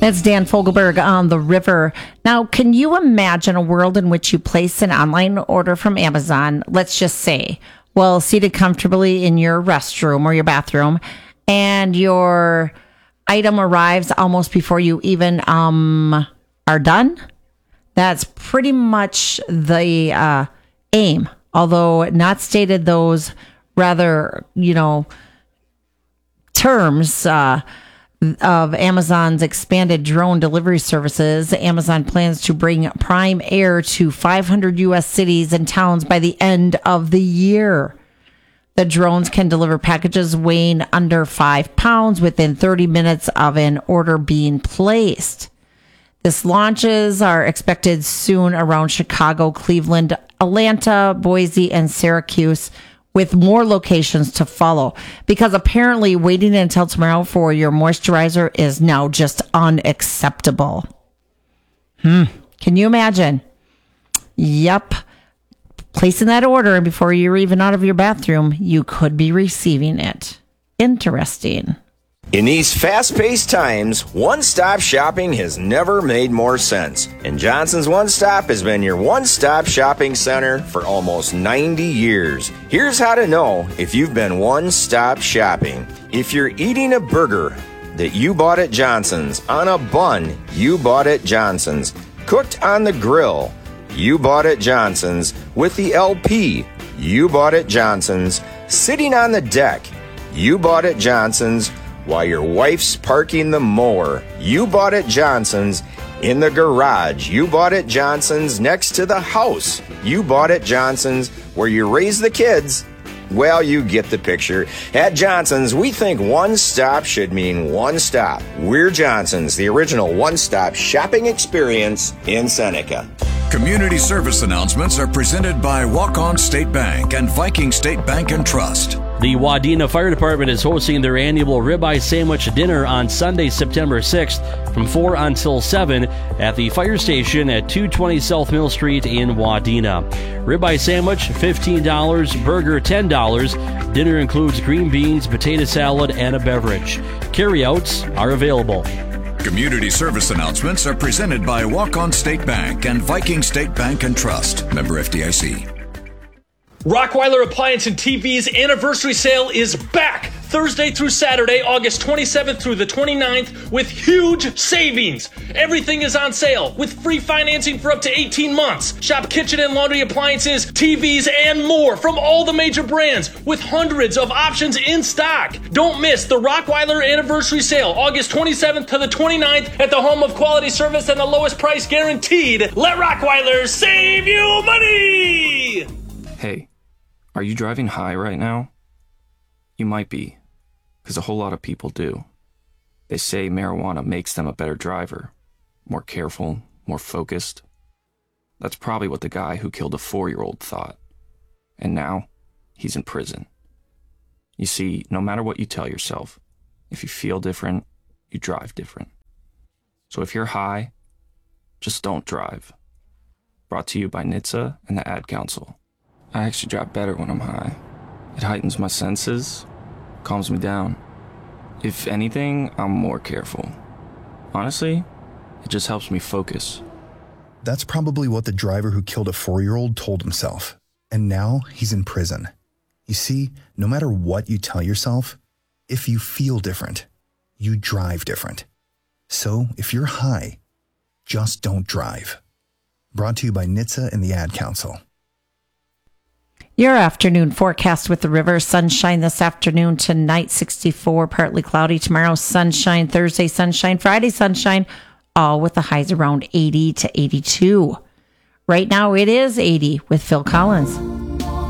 That's Dan Fogelberg on the river. Now, can you imagine a world in which you place an online order from Amazon, let's just say, well, seated comfortably in your restroom or your bathroom, and your item arrives almost before you even are done? That's pretty much the aim, although not stated those rather, terms of Amazon's expanded drone delivery services. Amazon plans to bring Prime Air to 500 U.S. cities and towns by the end of the year. The drones can deliver packages weighing under 5 pounds within 30 minutes of an order being placed. This launches are expected soon around Chicago, Cleveland, Atlanta, Boise, and Syracuse, with more locations to follow, because apparently waiting until tomorrow for your moisturizer is now just unacceptable. Can you imagine? Yep. Placing that order, and before you're even out of your bathroom, you could be receiving it. Interesting. In these fast-paced times, one-stop shopping has never made more sense. And Johnson's One Stop has been your one-stop shopping center for almost 90 years. Here's how to know if you've been one-stop shopping. If you're eating a burger that you bought at Johnson's, on a bun you bought at Johnson's, cooked on the grill you bought at Johnson's, with the LP you bought at Johnson's, sitting on the deck you bought at Johnson's, while your wife's parking the mower you bought at Johnson's, in the garage you bought at Johnson's, next to the house you bought at Johnson's, where you raise the kids. Well, you get the picture. At Johnson's, we think one stop should mean one stop. We're Johnson's, the original one-stop shopping experience in Seneca. Community service announcements are presented by Walk-On State Bank and Viking State Bank and Trust. The Wadena Fire Department is hosting their annual ribeye sandwich dinner on Sunday, September 6th from 4 until 7 at the fire station at 220 South Mill Street in Wadena. Ribeye sandwich, $15, burger, $10. Dinner includes green beans, potato salad, and a beverage. Carryouts are available. Community service announcements are presented by Walk-On State Bank and Viking State Bank and Trust. Member FDIC. Rockweiler Appliance and TV's anniversary sale is back Thursday through Saturday, August 27th through the 29th, with huge savings. Everything is on sale with free financing for up to 18 months. Shop kitchen and laundry appliances, TVs, and more from all the major brands with hundreds of options in stock. Don't miss the Rockweiler anniversary sale, August 27th to the 29th, at the home of quality service and the lowest price guaranteed. Let Rockweiler save you money! Hey. Are you driving high right now? You might be, because a whole lot of people do. They say marijuana makes them a better driver, more careful, more focused. That's probably what the guy who killed a 4-year-old thought. And now, he's in prison. You see, no matter what you tell yourself, if you feel different, you drive different. So if you're high, just don't drive. Brought to you by NHTSA and the Ad Council. I actually drive better when I'm high. It heightens my senses, calms me down. If anything, I'm more careful. Honestly, it just helps me focus. That's probably what the driver who killed a 4-year-old told himself. And now he's in prison. You see, no matter what you tell yourself, if you feel different, you drive different. So if you're high, just don't drive. Brought to you by NHTSA and the Ad Council. Your afternoon forecast with the river. Sunshine this afternoon, tonight 64, partly cloudy. Tomorrow sunshine, Thursday sunshine, Friday sunshine, all with the highs around 80 to 82. Right now it is 80 with Phil Collins.